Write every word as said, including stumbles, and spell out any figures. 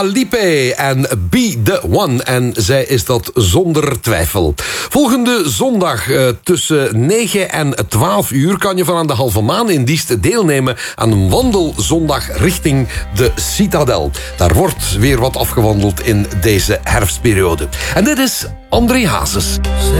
Lipe en Be The One. En zij is dat zonder twijfel. Volgende zondag uh, tussen negen en twaalf uur... kan je van aan de Halve Maan in Diest deelnemen... aan een wandelzondag richting de Citadel. Daar wordt weer wat afgewandeld in deze herfstperiode. En dit is André Hazes.